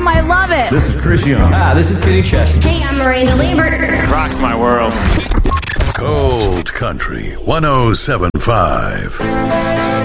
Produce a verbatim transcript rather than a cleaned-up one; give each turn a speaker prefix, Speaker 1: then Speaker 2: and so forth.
Speaker 1: awesome. I love it.
Speaker 2: This is Chris Young.
Speaker 3: Ah, this is Kenny Chesney.
Speaker 4: Hey, I'm Miranda Lambert.
Speaker 5: Rocks my world.
Speaker 6: Gold Country one oh seven point five.